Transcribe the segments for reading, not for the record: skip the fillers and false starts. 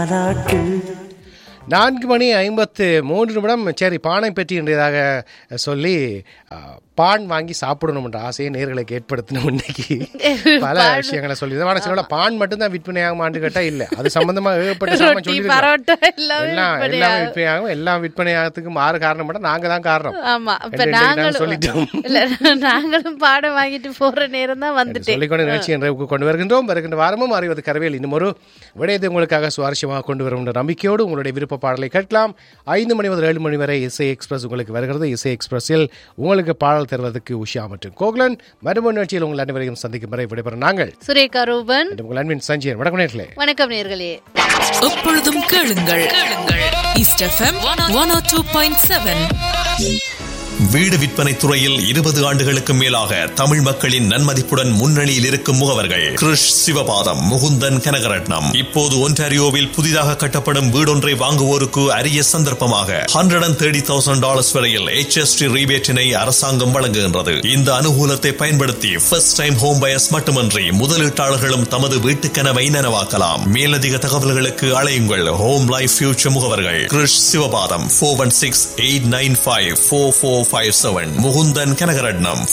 4:53. சரி, பானை பற்றி என்றதாக சொல்லி பான் வாங்கி சாப்பிடணும்ன்ற ஆசையை நேர்களுக்கு ஏற்படுத்தணும். இன்னைக்கு பல விஷயங்களை சொல்லி சில பான் மட்டும்தான் விற்பனையாகுமான்னு கேட்டா இல்ல, அது சம்பந்தமா ஏகப்பட்ட சாமான் சொல்லி எல்லாமே விற்பனையாகும். எல்லாம் விற்பனையாகிறதுக்கு மாறு காரணம் மட்டும் நாங்க தான் காரணம். சொல்லிட்டோம், நாங்களும் பாடம் வாங்கிட்டு போற நேரம் தான் வந்துட்டு சொல்லிக்கொண்டு நிகழ்ச்சி என்று கொண்டு வருகின்றோம். வருகின்ற வாரமும் அறிவது கரவேல் இன்னும் ஒரு விடயத்தை உங்களுக்காக சுவாரஸ்யமாக கொண்டு வரும் என்ற நம்பிக்கையோடு உங்களுடைய விருப்ப பாடலை கேட்கலாம். 5 மணி முதல் 7 மணி வரை இசை எக்ஸ்பிரஸ் உங்களுக்கு வருகிறது. இசை எக்ஸ்பிரஸில் உங்களுக்கு பாடல் தருவதற்கு உஷா மற்றும் கோகுலன் மறுபடியும் நிகழ்ச்சியில் உங்கள் அனைவரையும் சந்திக்கும் வரை விடைபெறும் நாங்கள் சுரேகா ரூபன், உங்கள் அன்பின் சஞ்சயன். வணக்கம் நேர்களே. வணக்கம் நேர்களே. எப்பொழுதும் கேளுங்கள் ஈஸ்ட் எஃப்எம் 102.7. வீடு விற்பனை துறையில் 20 ஆண்டுகளுக்கு மேலாக தமிழ் மக்களின் நன்மதிப்புடன் முன்னணியில் இருக்கும் முகவர்கள் கிருஷ் சிவபாதம், முகுந்தன் கனகரட்னம். இப்போது ஒன்டாரியோவில் புதிதாக கட்டப்படும் வீடொன்றை வாங்குவோருக்கு அரிய சந்தர்ப்பமாக $130,000 வரையில் HST ரீபேட்டினை அரசாங்கம் வழங்குகின்றது. இந்த அனுகூலத்தை பயன்படுத்தி ஃபர்ஸ்ட் டைம் ஹோம் பயர்ஸ் மட்டுமன்றி முதலீட்டாளர்களும் தமது வீட்டு கனவை நனவாக்கலாம். மேலதிக தகவல்களுக்கு அழையுங்கள் ஹோம் லைஃப் ஃபியூச்சர் முகவர்கள் கிருஷ் சிவபாதம் 416-895-4457. முகுந்தன் கனகரட்னம்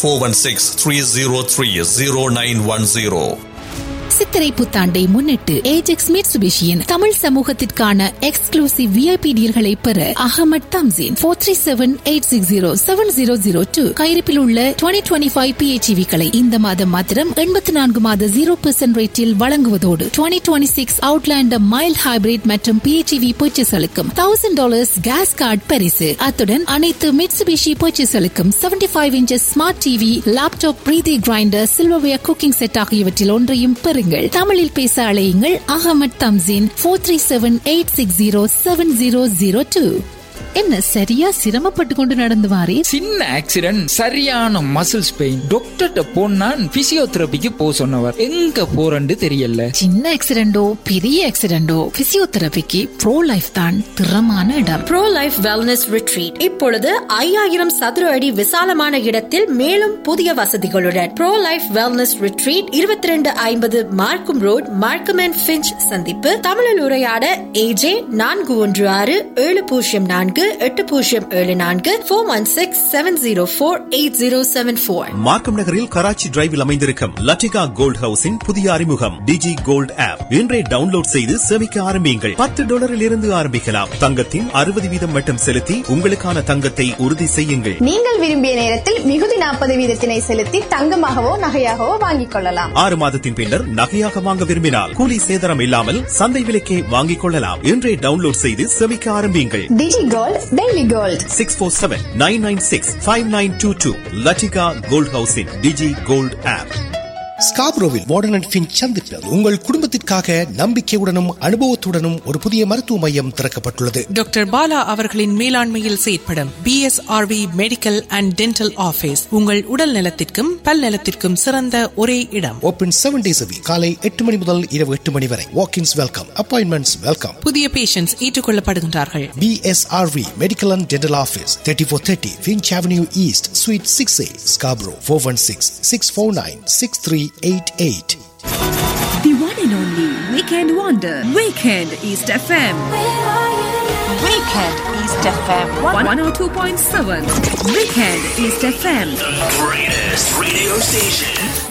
416-303-0910. சித்திரை புத்தாண்டை முன்னிட்டு ஏஜெக்ஸ் மிட்சுபிஷியின் தமிழ் சமூகத்திற்கான எக்ஸ்க்ளூசிவ் VIP டீல்களை பெற அகமட் தம்சீன் 437-860-7002 கையிருப்பில் உள்ள 2025 PHEV-களை இந்த மாதம் மாத்திரம் 84 மாத 0% ரேட்டில் வழங்குவதோடு 2026 அவுட்லாண்டர் மைல்ட் ஹைபிரிட் மற்றும் PHEV பர்ச்சேஸ்களுக்கும் $1,000 கேஸ் கார்டு பரிசு. அத்துடன் அனைத்து Mitsubishi பர்ச்சேஸ்களுக்கும் 75 inches smart TV, laptop, பிரீதி கிரைண்டர், சில்வர்வேர் குக்கிங் செட் ஆகியவற்றில் ஒன்றையும் பெறுங்கள். தமிழில் பேச அழையுங்கள் அகமட் தம்சீன் 437-860-7002. என்ன சரியா சிரமப்பட்டு கொண்டு நடந்து வாரே? சின்ன ஆக்சிடென்ட், சரியான மசில்ஸ் பெயின். டாக்டர்ட்ட போனான் பிசியோதெரபிக்கு போ சொன்னவர். எங்க போறன்னு தெரியல. சின்ன ஆக்சிடென்டோ பெரிய ஆக்சிடென்டோ பிசியோதெரபிக்கு ப்ரோ லைஃப் தான் திறமான இடம். ப்ரோ லைஃப் வெல்னஸ் ரிட்ரீட் இப்பொழுது 5000 சதுர அடி விசாலமான இடத்தில் மேலும் புதிய வசதிகளுடன் ப்ரோ லைஃப் வெல்னஸ் ரிட்ரீட் 2250 மார்க்கம் ரோட், மார்க்கம் அண்ட் ஃபிஞ்ச் சந்திப்பு. தமிழில் உரையாட AJ 416-704-8074 416-704-8074. மார்க்கம் நகரில் கராச்சி டிரைவில் அமைந்திருக்கும் லட்டிகா கோல்ட் ஹவுஸின் புதிய அறிமுகம் டிஜி கோல்ட் ஆப். இன்றே டவுன்லோட் செய்து சேமிக்க ஆரம்பியுங்கள். $10 இருந்து ஆரம்பிக்கலாம். தங்கத்தின் 60% மட்டும் செலுத்தி உங்களுக்கான தங்கத்தை உறுதி செய்யுங்கள். நீங்கள் விரும்பிய நேரத்தில் மிகுதி 40% செலுத்தி தங்கமாகவோ நகையாகவோ வாங்கிக் கொள்ளலாம். 6 மாதத்தின் பின்னர் நகையாக வாங்க விரும்பினால் கூலி சேதாரம் இல்லாமல் சந்தை விலைக்கே வாங்கிக் கொள்ளலாம். இன்றே டவுன்லோட் செய்து சேமிக்க ஆரம்பியுங்கள். டிஜி gold, daily gold. 647-996-5922. Latika gold ஹவுஸின் DG gold app. ஸ்காப்ரோவில் warden and Finch சந்திப்பில் உங்கள் குடும்பத்திற்காக நம்பிக்கையுடனும் அனுபவத்துடனும் ஒரு புதிய மருத்துவ மையம் திறக்கப்பட்டுள்ளது. டாக்டர் பாலா அவர்களின் மேலாண்மையில் செயற்படும் BSRV medical and dental office உங்கள் உடல் நலத்திற்கும் பல் நலத்திற்கும் சிறந்த ஒரே இடம். Open 7 days a week. காலை 8 மணி முதல் இரவு 8 மணி வரை. வாக்-இன்ஸ் வெல்கம், அப்பாயின்மெண்ட்ஸ் வெல்கம். புதிய patients ஏற்றுக்கொள்ளப்படுகின்றார்கள். BSRV medical and dental office 3430 Finch Avenue East, Suite 6A, Scarborough. 416-649-6388. The one and only Weekend Wonder, Weekend East FM. Weekend East FM 102.7. Weekend East FM. The greatest radio station.